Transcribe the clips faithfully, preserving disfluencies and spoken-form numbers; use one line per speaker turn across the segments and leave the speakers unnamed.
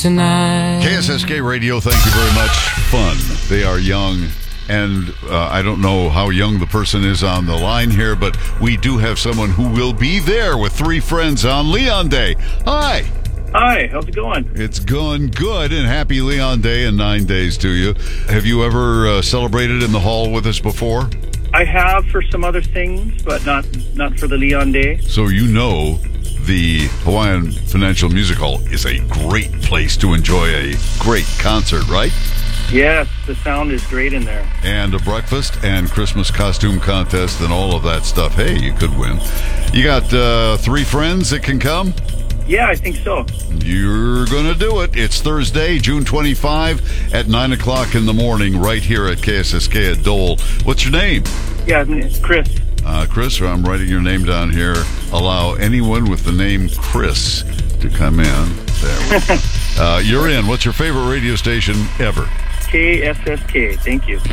tonight.
K S S K Radio, thank you very much. Fun. They are young. And uh, I don't know how young the person is on the line here, but we do have someone who will be there with three friends on Leon Day. Hi.
Hi, how's it going?
It's going good, and happy Leon Day and nine days to you. Have you ever uh, celebrated in the hall with us before?
I have for some other things, but not not for the Leon Day.
So you know the Hawaiian Financial Music Hall is a great place to enjoy a great concert, right?
Yes, the sound is great in there.
And a breakfast and Christmas costume contest and all of that stuff. Hey, you could win. You got uh, three friends that can come?
Yeah, I think so.
You're going to do it. It's Thursday, June twenty-fifth at nine o'clock in the morning right here at K S S K at Dole. What's your name?
Yeah, Chris.
Uh, Chris, I'm writing your name down here. Allow anyone with the name Chris to come in. There we go. uh, you're in. What's your favorite radio station ever?
K S S K. Thank you.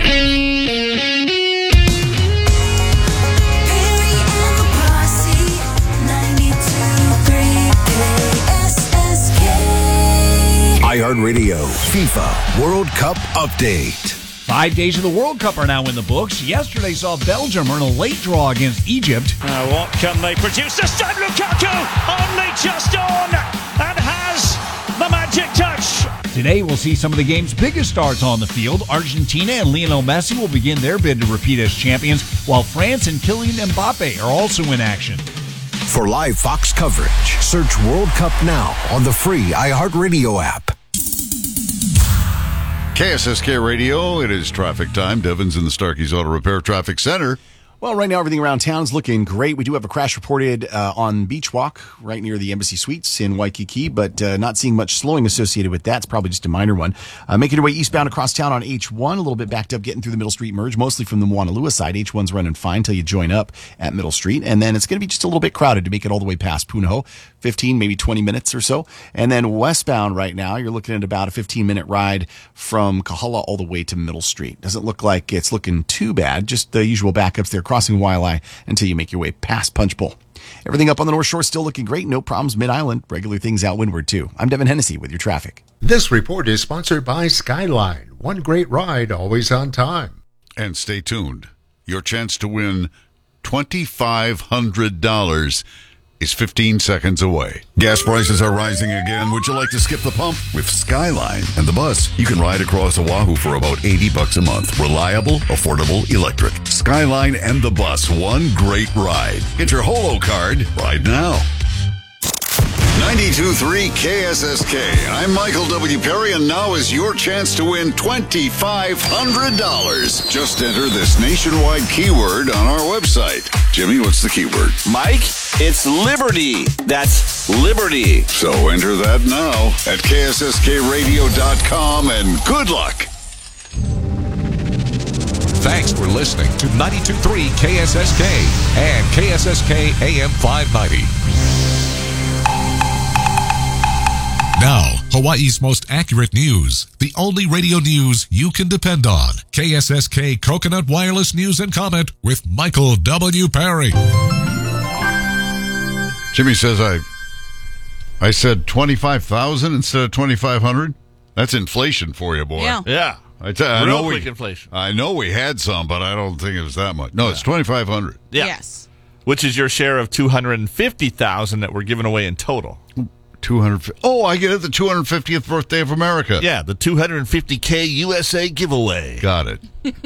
iHeartRadio FIFA World Cup Update.
Five days of the World Cup are now in the books. Yesterday saw Belgium earn a late draw against Egypt.
Uh, what can they produce? This time Lukaku only just on and has the magic touch.
Today we'll see some of the game's biggest stars on the field. Argentina and Lionel Messi will begin their bid to repeat as champions, while France and Kylian Mbappe are also in action.
For live Fox coverage, search World Cup now on the free iHeartRadio app.
K S S K Radio, it is traffic time. Devon's in the Starkey's Auto Repair Traffic Center.
Well, right now everything around town is looking great. We do have a crash reported uh, on Beach Walk right near the Embassy Suites in Waikiki, but uh, not seeing much slowing associated with that. It's probably just a minor one. Uh, making your way eastbound across town on H one, a little bit backed up getting through the Middle Street merge, mostly from the Moanalua side. H one's running fine until you join up at Middle Street, and then it's going to be just a little bit crowded to make it all the way past Punahou, fifteen, maybe twenty minutes or so. And then westbound right now, you're looking at about a fifteen-minute ride from Kahala all the way to Middle Street. Doesn't look like it's looking too bad, just the usual backups there, crossing Waialae until you make your way past Punch Bowl. Everything up on the North Shore still looking great. No problems mid-island. Regular things out windward, too. I'm Devin Hennessy with your traffic.
This report is sponsored by Skyline. One great ride, always on time.
And stay tuned. Your chance to win twenty-five hundred dollars is fifteen seconds away. Gas prices are rising again. Would you like to skip the pump? With Skyline and the bus, you can ride across Oahu for about eighty bucks a month. Reliable, affordable, electric. Skyline and the bus, one great ride. Get your Holo card right now. ninety-two point three K S S K. I'm Michael W. Perry, and now is your chance to win twenty-five hundred dollars. Just enter this nationwide keyword on our website. Jimmy, what's the keyword?
Mike, it's Liberty. That's Liberty.
So enter that now at K S S K radio dot com, and good luck.
Thanks for listening to ninety-two point three K S S K and K S S K A M five ninety. Now, Hawaii's most accurate news. The only radio news you can depend on. K S S K Coconut Wireless News and Comment with Michael W. Perry.
Jimmy says I I said twenty-five thousand instead of twenty-five hundred. That's inflation for you, boy.
Yeah.
Yeah.
I, t- I
Real
know
quick
we,
inflation.
I know we had some, but I don't think it was that much. No,
Yeah.
it's twenty-five hundred.
Yeah.
Yes.
Which is your share of two hundred fifty thousand that we're giving away in total.
two hundred. Oh, I get it. The two hundred fiftieth birthday of America.
Yeah, the two hundred fifty K U S A giveaway.
Got it.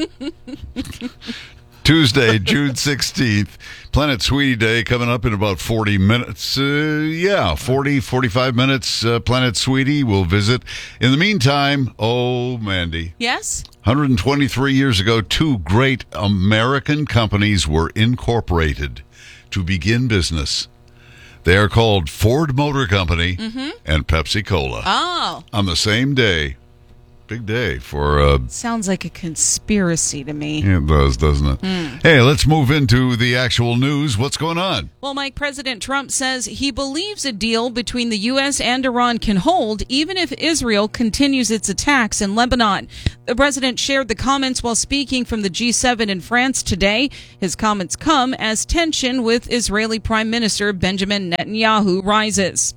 Tuesday, June sixteenth, Planet Sweetie Day coming up in about forty minutes. Uh, yeah, forty, forty-five minutes, uh, Planet Sweetie will visit. In the meantime, oh, Mandy.
Yes?
one hundred twenty-three years ago, two great American companies were incorporated to begin business. They are called Ford Motor Company
mm-hmm.
and Pepsi-Cola.
Oh.
On the same day. Big day for... Uh,
Sounds like a conspiracy to me.
Yeah, it does, doesn't it?
Mm.
Hey, let's move into the actual news. What's going on?
Well, Mike, President Trump says he believes a deal between the U S and Iran can hold, even if Israel continues its attacks in Lebanon. The president shared the comments while speaking from the G seven in France today. His comments come as tension with Israeli Prime Minister Benjamin Netanyahu rises.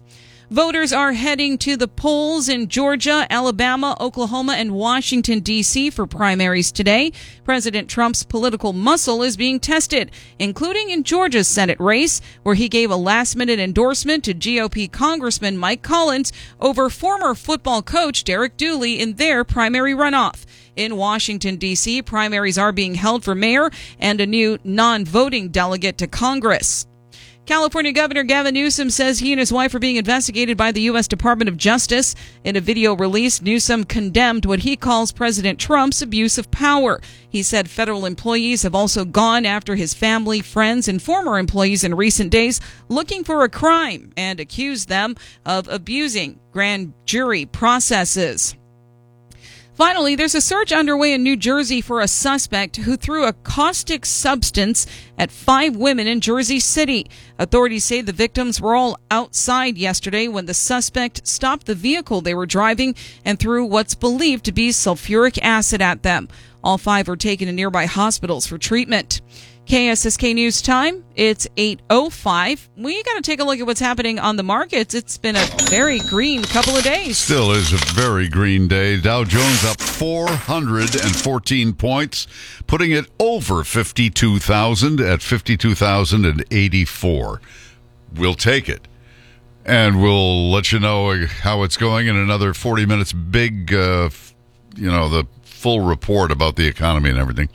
Voters are heading to the polls in Georgia, Alabama, Oklahoma, and Washington, D C for primaries today. President Trump's political muscle is being tested, including in Georgia's Senate race, where he gave a last-minute endorsement to G O P Congressman Mike Collins over former football coach Derek Dooley in their primary runoff. In Washington, D C, primaries are being held for mayor and a new non-voting delegate to Congress. California Governor Gavin Newsom says he and his wife are being investigated by the U S Department of Justice. In a video release, Newsom condemned what he calls President Trump's abuse of power. He said federal employees have also gone after his family, friends, and former employees in recent days looking for a crime and accused them of abusing grand jury processes. Finally, there's a search underway in New Jersey for a suspect who threw a caustic substance at five women in Jersey City. Authorities say the victims were all outside yesterday when the suspect stopped the vehicle they were driving and threw what's believed to be sulfuric acid at them. All five were taken to nearby hospitals for treatment. K S S K News Time, it's eight oh five. We got to take a look at what's happening on the markets. It's been a very green couple of days.
Still is a very green day. Dow Jones up four hundred fourteen points, putting it over fifty-two thousand at fifty-two thousand eighty-four. We'll take it. And we'll let you know how it's going in another forty minutes. Big, uh, you know, the full report about the economy and everything.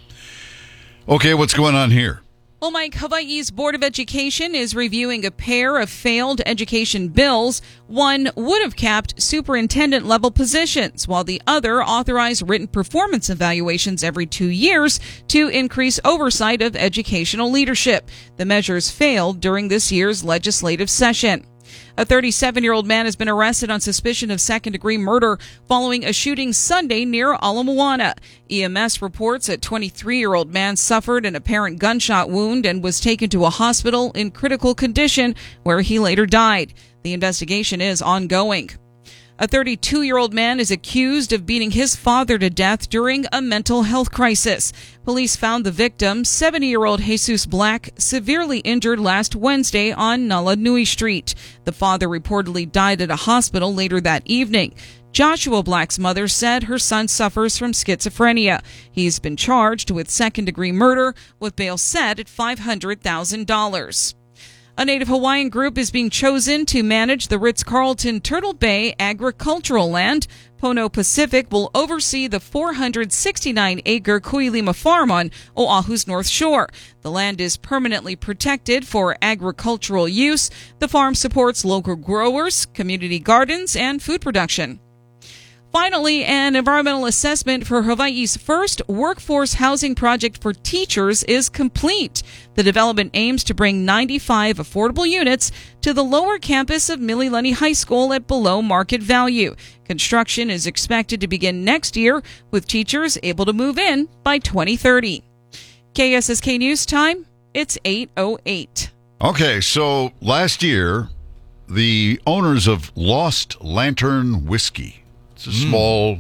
Okay, what's going on here?
Well, Mike, Hawaii's Board of Education is reviewing a pair of failed education bills. One would have capped superintendent-level positions, while the other authorized written performance evaluations every two years to increase oversight of educational leadership. The measures failed during this year's legislative session. A thirty-seven-year-old man has been arrested on suspicion of second-degree murder following a shooting Sunday near Ala Moana. E M S reports a twenty-three-year-old man suffered an apparent gunshot wound and was taken to a hospital in critical condition, where he later died. The investigation is ongoing. A thirty-two-year-old man is accused of beating his father to death during a mental health crisis. Police found the victim, seventy-year-old Jesus Black, severely injured last Wednesday on Nala Nui Street. The father reportedly died at a hospital later that evening. Joshua Black's mother said her son suffers from schizophrenia. He's been charged with second-degree murder, with bail set at five hundred thousand dollars. A Native Hawaiian group is being chosen to manage the Ritz-Carlton Turtle Bay agricultural land. Pono Pacific will oversee the four hundred sixty-nine acre Kuilima farm on Oahu's North Shore. The land is permanently protected for agricultural use. The farm supports local growers, community gardens, and food production. Finally, an environmental assessment for Hawaii's first workforce housing project for teachers is complete. The development aims to bring ninety-five affordable units to the lower campus of Mililani High School at below market value. Construction is expected to begin next year, with teachers able to move in by twenty thirty. K S S K News Time, it's eight oh eight.
Okay, so last year, the owners of Lost Lantern Whiskey, it's a small, mm.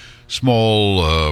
small, uh,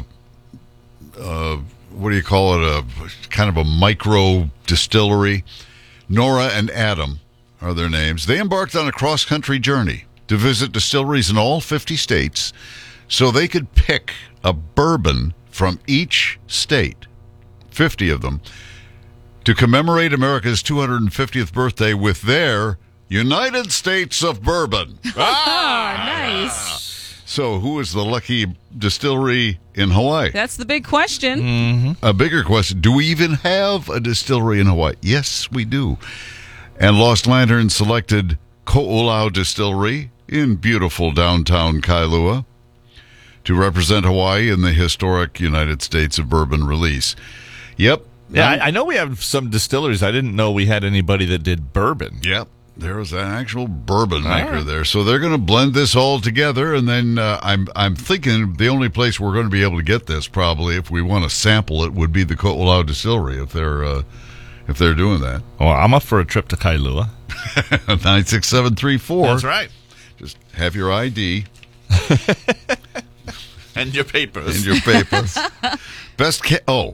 uh, what do you call it, a kind of a micro distillery. Nora and Adam are their names. They embarked on a cross-country journey to visit distilleries in all fifty states so they could pick a bourbon from each state, fifty of them, to commemorate America's two hundred fiftieth birthday with their United States of Bourbon.
Ah, nice.
So who is the lucky distillery in Hawaii?
That's the big question.
Mm-hmm. A bigger question, do we even have a distillery in Hawaii? Yes, we do. And Lost Lantern selected Ko'olau Distillery in beautiful downtown Kailua to represent Hawaii in the historic United States of Bourbon release. Yep.
Yeah, I, I know we have some distilleries. I didn't know we had anybody that did bourbon.
Yep. There was an actual bourbon maker there. So they're going to blend this all together, and then uh, I'm I'm thinking the only place we're going to be able to get this, probably, if we want to sample it, would be the Ko'olau Distillery, if they're uh, if they're doing that.
Oh, I'm up for a trip to Kailua.
nine six seven three four.
That's right.
Just have your I D.
And your papers.
And your papers. Best ca- Oh,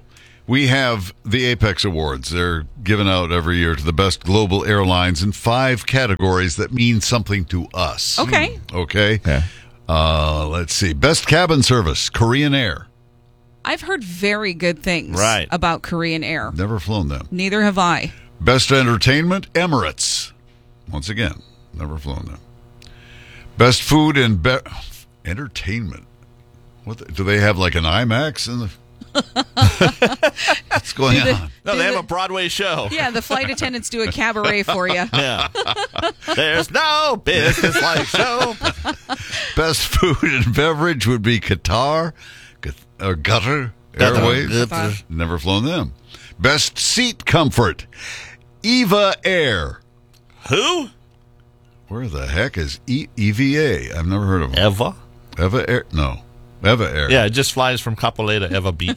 We have the Apex Awards. They're given out every year to the best global airlines in five categories that mean something to us.
Okay.
Okay.
Yeah.
Uh, let's see. Best cabin service, Korean Air.
I've heard very good things
Right.
about Korean Air.
Never flown them.
Neither have I.
Best entertainment, Emirates. Once again, never flown them. Best food and be- entertainment. What the, do they have like an IMAX in the? What's going
Do the-
on?
No,
do
they have
the-
a Broadway show.
Yeah, the flight attendants do a cabaret for you.
Yeah. There's no business like show.
Best food and beverage would be Qatar, Q- or Qatar Airways.
Qatar.
Never flown them. Best seat comfort, Eva Air.
Who?
Where the heck is e- EVA? I've never heard of them.
Eva?
Eva Air? No. Eva Air.
Yeah, it just flies from Kapolei to Eva Beach.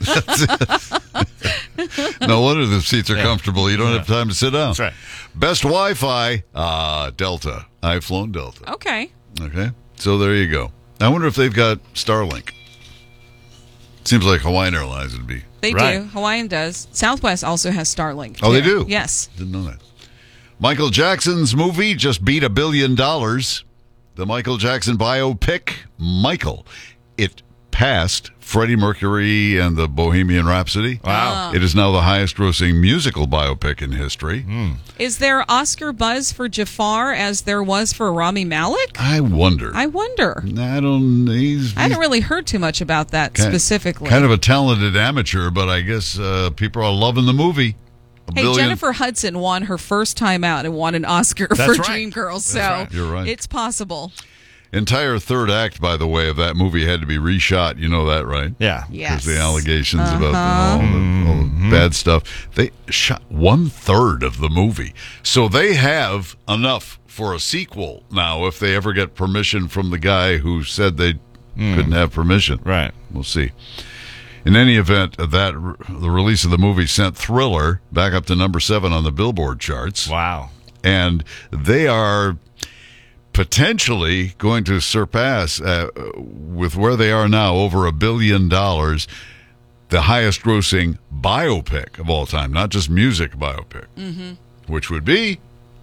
No wonder the seats are
Yeah.
comfortable. You don't
Yeah.
have time to sit down.
That's right.
Best Wi-Fi, uh, Delta. I've flown Delta.
Okay.
Okay. So there you go. I wonder if they've got Starlink. Seems like Hawaiian Airlines would be.
They
Right.
do. Hawaiian does. Southwest also has Starlink.
Oh, they
too.
do?
Yes.
Didn't know that. Michael Jackson's movie just beat a billion dollars. The Michael Jackson biopic, Michael. It passed Freddie Mercury and the Bohemian Rhapsody.
Wow.
It is now the highest grossing musical biopic in history.
Is there Oscar buzz for Jafar as there was for Rami Malek?
I wonder.
I wonder.
I don't. He's,
I haven't really heard too much about that
Kind-
specifically.
Kind of a talented amateur, but I guess uh, people are loving the movie. A
Hey,
billion.
Jennifer Hudson won her first time out and won an Oscar
That's
for
right.
Dreamgirls, so
right.
You're right.
it's possible.
Entire third act, by the way, of that movie had to be reshot. You know that, right?
Yeah.
Yes.
Because the allegations about the,
Uh-huh.
all, the, all the bad stuff. They shot one third of the movie. So they have enough for a sequel now if they ever get permission from the guy who said they couldn't have permission.
Right.
We'll see. In any event, that the release of the movie sent Thriller back up to number seven on the Billboard charts.
Wow.
And they are potentially going to surpass, uh, with where they are now, over a billion dollars, the highest grossing biopic of all time, not just music biopic, mm-hmm. which would be,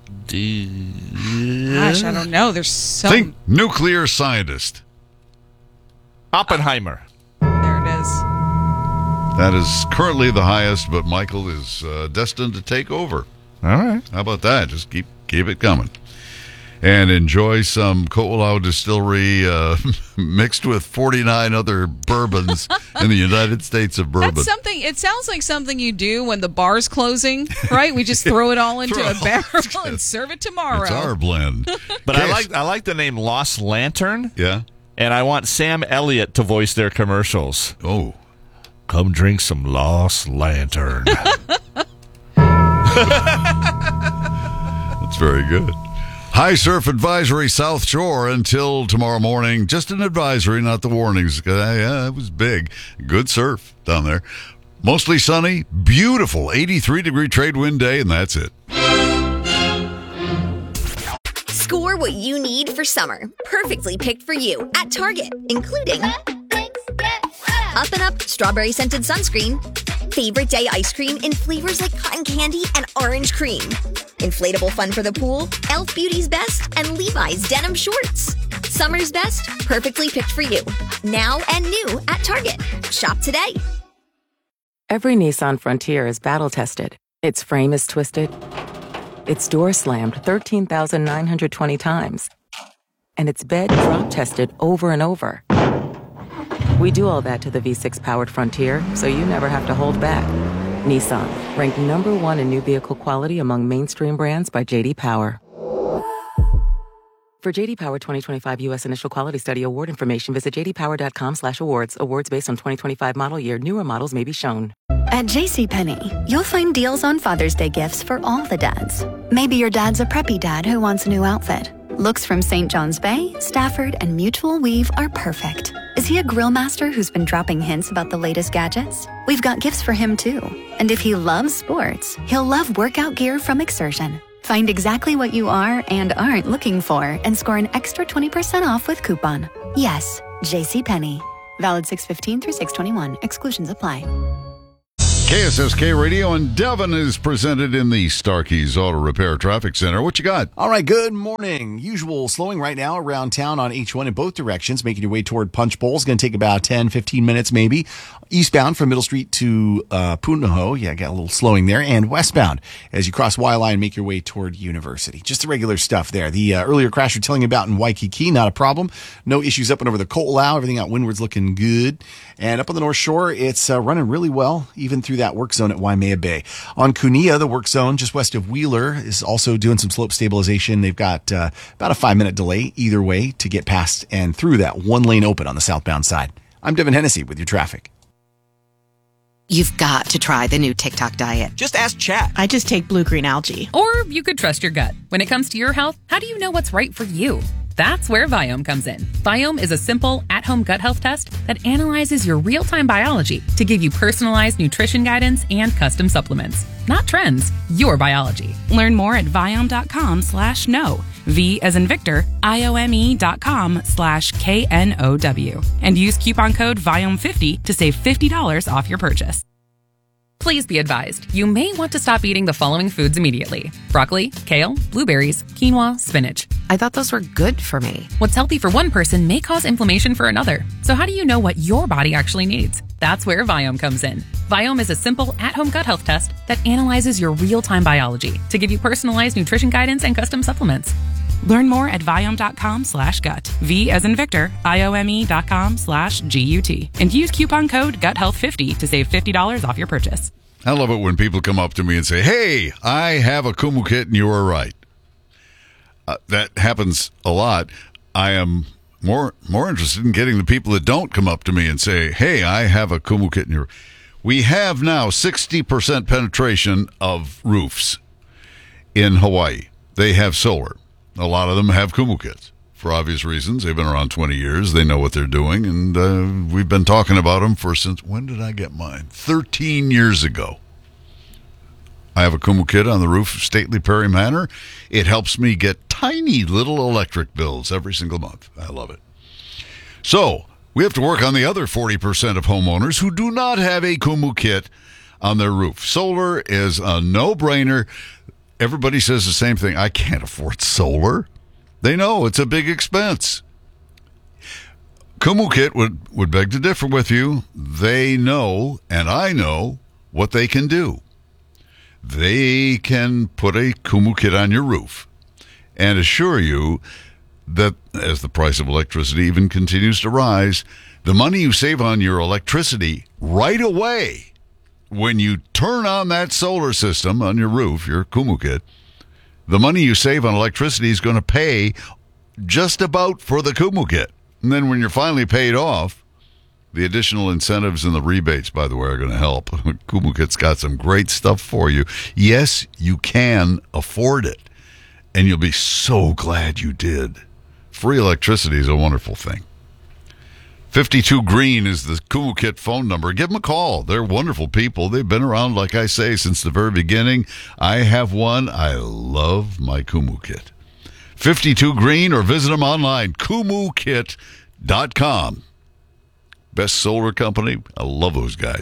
Gosh, I don't know. There's so
think Nuclear Scientist.
Oppenheimer.
there it is.
That is currently the highest, but Michael is uh, destined to take over.
All right.
How about that? Just keep keep it coming. And enjoy some Kō'olau Distillery uh, mixed with forty-nine other bourbons in the United States of bourbon.
That's something. It sounds like something you do when the bar's closing, right? We just throw it all into
Throw
a
it all
barrel
together.
and serve it tomorrow.
It's our blend.
But I
Yes.
like I like the name Lost Lantern,
Yeah.
and I want Sam Elliott to voice their commercials.
Oh.
Come drink some Lost Lantern.
That's very good. High surf advisory South Shore until tomorrow morning. Just an advisory, not the warnings. Uh, yeah, it was big. Good surf down there. Mostly sunny, beautiful eighty-three degree trade wind day, and that's it.
Score what you need for summer. Perfectly picked for you at Target, including Up and Up Strawberry Scented Sunscreen, Favorite Day Ice Cream in flavors like cotton candy and orange cream, Inflatable Fun for the Pool, e l f Beauty's Best, and Levi's Denim Shorts. Summer's best, perfectly picked for you. Now and new at Target. Shop today.
Every Nissan Frontier is battle-tested. Its frame is twisted. Its door slammed thirteen thousand nine hundred twenty times. And its bed drop-tested over and over. We do all that to the V six powered Frontier, so you never have to hold back. Nissan, ranked number one in new vehicle quality among mainstream brands by J D Power. For J D Power twenty twenty-five U S Initial Quality Study Award information, visit j d power dot com slash awards. Awards based on twenty twenty-five model year. Newer models may be shown.
At JCPenney, you'll find deals on Father's Day gifts for all the dads. Maybe your dad's a preppy dad who wants a new outfit. Looks from Saint John's Bay, Stafford, and Mutual Weave are perfect. Is he a grill master who's been dropping hints about the latest gadgets? We've got gifts for him too. And if he loves sports, he'll love workout gear from Exertion. Find exactly what you are and aren't looking for and score an extra twenty percent off with coupon. Yes, JCPenney. Valid six fifteen through six twenty-one. Exclusions apply.
K S S K Radio and Devon is presented in the Starkey's Auto Repair Traffic Center. What you got?
All right, good morning. Usual slowing right now around town on H one in both directions, making your way toward Punch Bowl. It's going to take about ten, fifteen minutes maybe. Eastbound from Middle Street to uh, Punahou, yeah, got a little slowing there. And westbound as you cross Y Line, make your way toward University. Just the regular stuff there. The uh, earlier crash you're telling you about in Waikiki, not a problem. No issues up and over the Ko'olau. Everything out windward's looking good. And up on the North Shore, it's uh, running really well, even through that work zone at Waimea Bay. On Kunia, the work zone just west of Wheeler is also doing some slope stabilization. They've got uh, about a five-minute delay either way to get past and through that one lane open on the southbound side. I'm Devin Hennessy with your traffic.
You've got to try the new TikTok diet.
Just ask Chat.
I just take blue green algae.
Or you could trust your gut. When it comes to your health, how do you know what's right for you? That's where Viome comes in. Viome is a simple, at-home gut health test that analyzes your real-time biology to give you personalized nutrition guidance and custom supplements. Not trends, your biology.
Learn more at Viome.com slash no. V as in Victor, I-O-M-E dot com slash K N O W. And use coupon code Viome fifty to save fifty dollars off your purchase.
Please be advised, you may want to stop eating the following foods immediately. Broccoli, kale, blueberries, quinoa, spinach.
I thought those were good for me.
What's healthy for one person may cause inflammation for another. So how do you know what your body actually needs? That's where Viome comes in. Viome is a simple, at-home gut health test that analyzes your real-time biology to give you personalized nutrition guidance and custom supplements.
Learn more at Viome.com slash gut. V as in Victor, I-O-M-E dot com slash G-U-T. And use coupon code gut health fifty to save fifty dollars off your purchase.
I love it when people come up to me and say, hey, I have a Kumu kit and you were right. Uh, that happens a lot. I am more more interested in getting the people that don't come up to me and say, hey, I have a Kumu kit and you're We have now sixty percent penetration of roofs in Hawaii. They have solar. A lot of them have Kumu kits for obvious reasons. They've been around twenty years. They know what they're doing, and uh, we've been talking about them for since, when did I get mine? thirteen years ago. I have a Kumu kit on the roof of Stately Perry Manor. It helps me get tiny little electric bills every single month. I love it. So, we have to work on the other forty percent of homeowners who do not have a Kumu kit on their roof. Solar is a no-brainer. Everybody says the same thing. I can't afford solar. They know it's a big expense. Kumu Kit would, would beg to differ with you. They know, and I know, what they can do. They can put a Kumu Kit on your roof and assure you that as the price of electricity even continues to rise, the money you save on your electricity right away when you turn on that solar system on your roof, your Kumu Kit, the money you save on electricity is going to pay just about for the Kumu Kit. And then when you're finally paid off, the additional incentives and the rebates, by the way, are going to help. Kumu Kit's got some great stuff for you. Yes, you can afford it, and you'll be so glad you did. Free electricity is a wonderful thing. fifty-two Green is the Kumu Kit phone number. Give them a call. They're wonderful people. They've been around, like I say, since the very beginning. I have one. I love my Kumu Kit. fifty-two Green, or visit them online, kumu kit dot com. Best solar company. I love those guys.